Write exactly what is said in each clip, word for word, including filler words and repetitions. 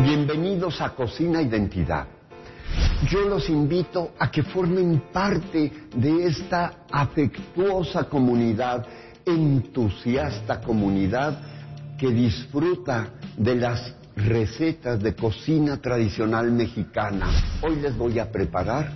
Bienvenidos a Cocina Identidad. Yo los invito a que formen parte de esta afectuosa comunidad, entusiasta comunidad que disfruta de las recetas de cocina tradicional mexicana. Hoy les voy a preparar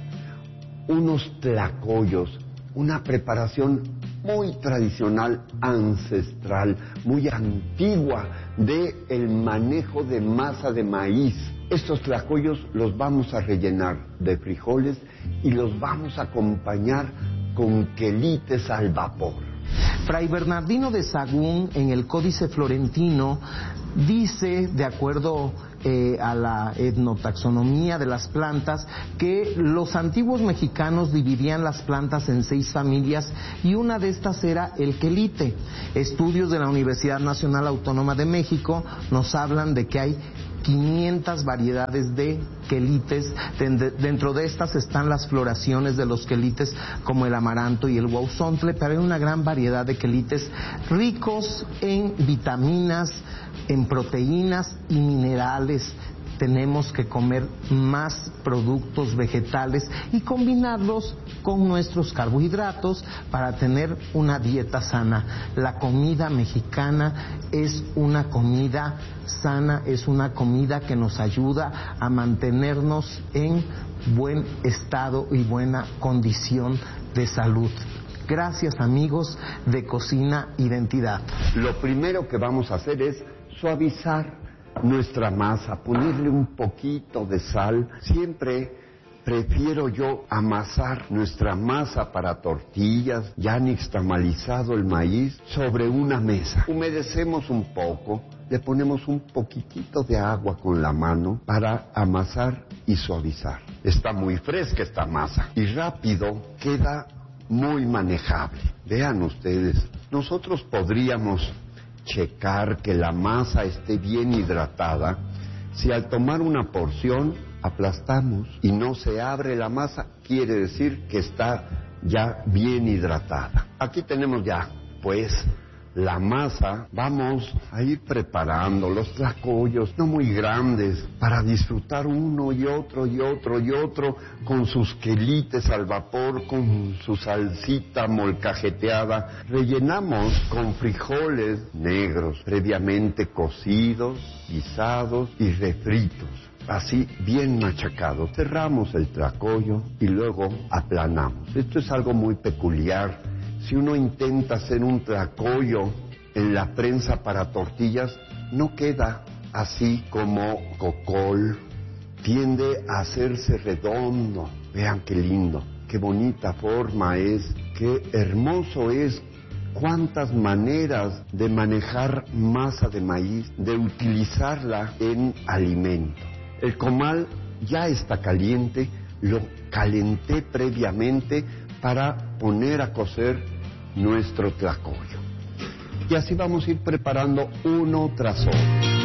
unos tlacoyos, una preparación muy tradicional, ancestral, muy antigua del manejo de masa de maíz. Estos tlacoyos los vamos a rellenar de frijoles y los vamos a acompañar con quelites al vapor. Fray Bernardino de Sahagún, en el Códice Florentino, dice, de acuerdo eh, a la etnotaxonomía de las plantas, que los antiguos mexicanos dividían las plantas en seis familias y una de estas era el quelite. Estudios de la Universidad Nacional Autónoma de México nos hablan de que hay quinientas variedades de quelites. Dentro de estas están las floraciones de los quelites como el amaranto y el huauzontle, pero hay una gran variedad de quelites ricos en vitaminas, en proteínas y minerales. Tenemos que comer más productos vegetales y combinarlos con nuestros carbohidratos para tener una dieta sana. La comida mexicana es una comida sana, es una comida que nos ayuda a mantenernos en buen estado y buena condición de salud. Gracias, amigos de Cocina Identidad. Lo primero que vamos a hacer es suavizar nuestra masa, ponerle un poquito de sal. Siempre prefiero yo amasar nuestra masa para tortillas, ya nixtamalizado el maíz, sobre una mesa. Humedecemos un poco, le ponemos un poquitito de agua con la mano para amasar y suavizar. Está muy fresca esta masa y rápido queda muy manejable. Vean ustedes, nosotros podríamos checar que la masa esté bien hidratada si al tomar una porción aplastamos y no se abre la masa, quiere decir que está ya bien hidratada. Aquí tenemos ya pues la masa. Vamos a ir preparando los tlacoyos, no muy grandes, para disfrutar uno y otro y otro y otro con sus quelites al vapor, con su salsita molcajeteada. Rellenamos con frijoles negros previamente cocidos, guisados y refritos, así bien machacados. Cerramos el tlacoyo y luego aplanamos. Esto es algo muy peculiar. Si uno intenta hacer un tlacoyo en la prensa para tortillas, no queda así como cocol, tiende a hacerse redondo. Vean qué lindo, qué bonita forma es, qué hermoso es. Cuántas maneras de manejar masa de maíz, de utilizarla en alimento. El comal ya está caliente, lo calenté previamente para poner a cocer nuestro tlacoyo. Y así vamos a ir preparando uno tras otro.